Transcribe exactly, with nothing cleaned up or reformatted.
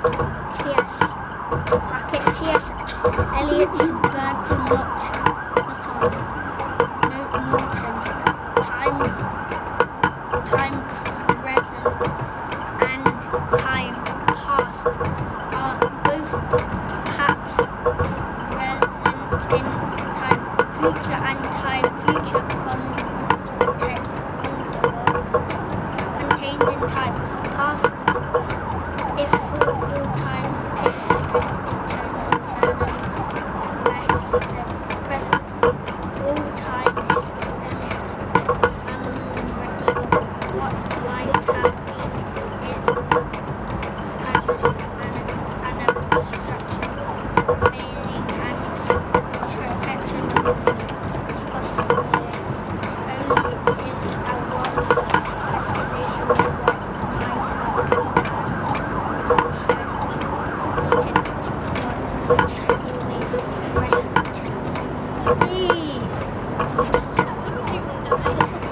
T S bracket T S Eliot's birds not not on no Norton time time present and time past are both perhaps present in time future and time future content contained in time past if for all times is eternal, eternally present, present, all time is unredeemable. What might have been is an, an, an abstraction, meaning and perfection only, only in a world of speculation of what might have been has existed, one which always present. Please.